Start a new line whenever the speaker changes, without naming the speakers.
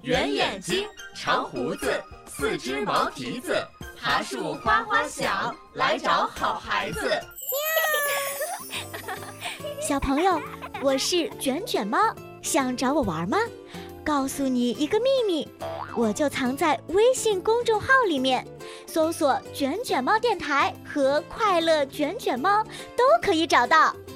圆眼睛，长胡子，四只毛蹄子，爬树哗哗响，来找好孩子。
小朋友，我是卷卷猫，想找我玩吗？告诉你一个秘密，我就藏在微信公众号里面，搜索卷卷猫电台和快乐卷卷猫都可以找到。